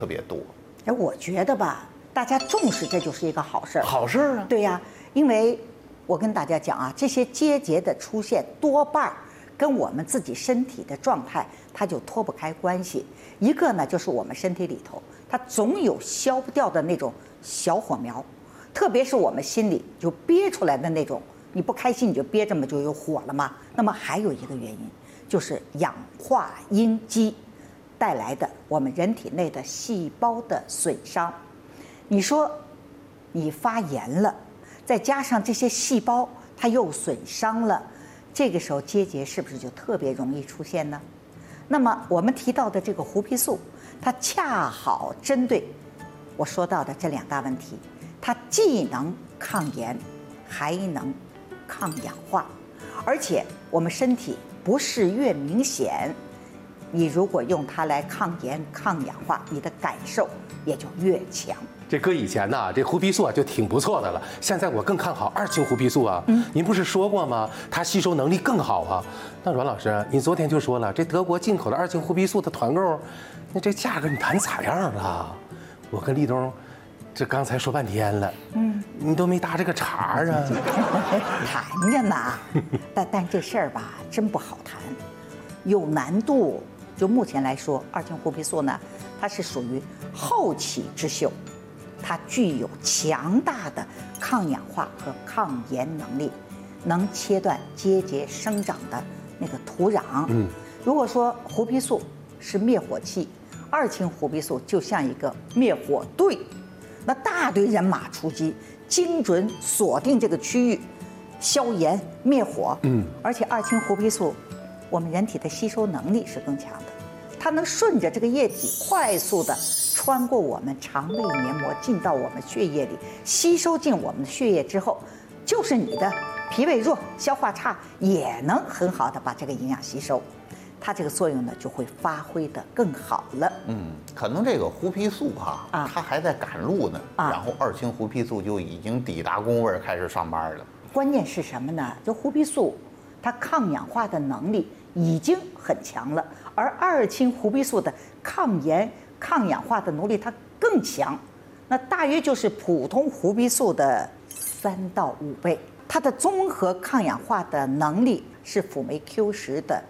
特别多。 哎，我觉得吧，大家重视这就是一个好事儿。 好事儿啊！ 对呀，因为我跟大家讲啊，这些结节的出现多半跟我们自己身体的状态它就脱不开关系。一个呢，就是我们身体里头它总有消不掉的那种小火苗，特别是我们心里就憋出来的那种，你不开心你就憋着嘛，就有火了嘛。那么还有一个原因，就是氧化应激带来的我们人体内的细胞的损伤。你说你发炎了，再加上这些细胞它又损伤了，这个时候结节是不是就特别容易出现呢？那么我们提到的这个胡皮素，它恰好针对我说到的这2大问题，它既能抗炎，还能抗氧化，而且我们身体不是越明显，你如果用它来抗炎、抗氧化，你的感受也就越强。 这搁以前呐，这胡皮素啊就挺不错的了。现在我更看好2氢胡皮素啊。您不是说过吗？它吸收能力更好啊。那阮老师，您昨天就说了，这德国进口的2氢胡皮素的团购，那这价格你谈咋样了？我跟立冬，这刚才说半天了，你都没搭这个茬啊。 谈着呢，但这事儿吧，真不好谈，有难度。就目前来说，2氢胡皮素呢，它是属于后起之秀。它具有强大的抗氧化和抗炎能力，能切断结节生长的那个土壤。如果说胡皮素是灭火器，2氢胡皮素就像一个灭火队，那大队人马出击，精准锁定这个区域，消炎灭火。而且2氢胡皮素，我们人体的吸收能力是更强的，它能顺着这个液体快速的穿过我们肠胃黏膜，进到我们血液里，吸收进我们的血液之后，就是你的脾胃弱、消化差，也能很好的把这个营养吸收，它这个作用呢就会发挥的更好了。 可能这个胡皮素它还在赶路呢，然后2氢胡皮素就已经抵达工位开始上班了。 关键是什么呢？就胡皮素，它抗氧化的能力已经很强了，而2氢胡皮素的抗炎、抗氧化的能力它更强，那大约就是普通胡皮素的3到5倍。它的综合抗氧化的能力是辅酶 Q10的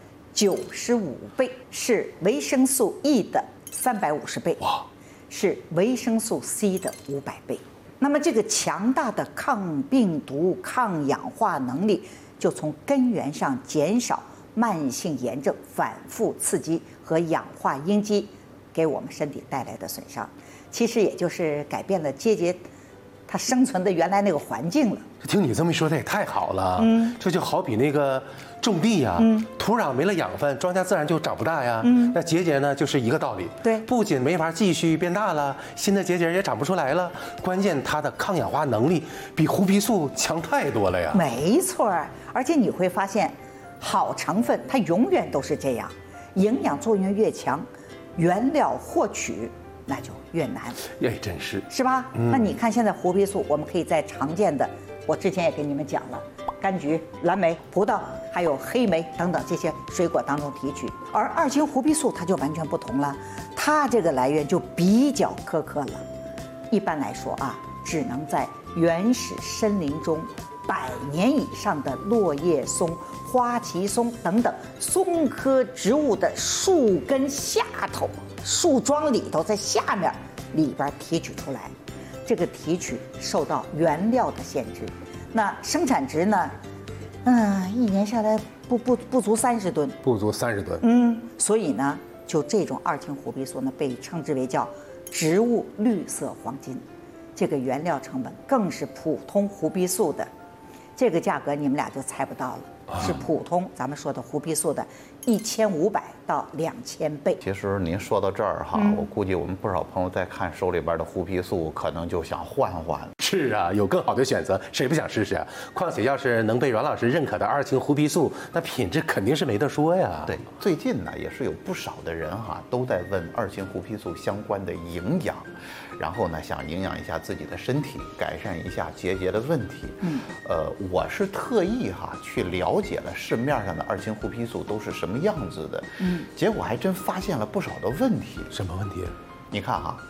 95倍，是维生素 E 的350倍，是维生素 C 的500倍。那么这个强大的抗病毒、抗氧化能力，就从根源上减少慢性炎症反复刺激和氧化应激给我们身体带来的损伤，其实也就是改变了结节它生存的原来那个环境了。 听你这么一说，这也太好了。这就好比那个种地呀，土壤没了养分，庄稼自然就长不大呀。那结节呢，就是一个道理。 对， 不仅没法继续变大了，新的结节也长不出来了。关键它的抗氧化能力比胡皮素强太多了呀。 没错，而且你会发现，好成分它永远都是这样，营养作用越强，原料获取那就越难。 哎，真是吧？那你看现在胡皮素，我们可以在常见的，我之前也跟你们讲了，柑橘、蓝莓、葡萄，还有黑莓等等这些水果当中提取。而2氢胡皮素它就完全不同了，它这个来源就比较苛刻了。一般来说只能在原始森林中100年以上的落叶松、花旗松等等松科植物的树根下头、树桩里头，在下面里边提取出来。这个提取受到原料的限制，那生产值呢？一年下来不足30吨， 不足30吨。 所以呢，就这种2氢胡皮素呢，被称之为叫植物绿色黄金。这个原料成本更是普通胡皮素的这个价格，你们俩就猜不到了，是普通咱们说的胡皮素的1500到2000倍。 其实您说到这儿我估计我们不少朋友在看手里边的胡皮素，可能就想换换了。 是啊，有更好的选择，谁不想试试啊？况且要是能被阮老师认可的2氢胡皮素，那品质肯定是没得说呀。 对，最近呢也是有不少的人都在问2氢胡皮素相关的营养，然后呢想营养一下自己的身体，改善一下结节的问题。我是特意去了解了市面上的2氢胡皮素都是什么样子的。结果还真发现了不少的问题。 什么问题？ 你看哈，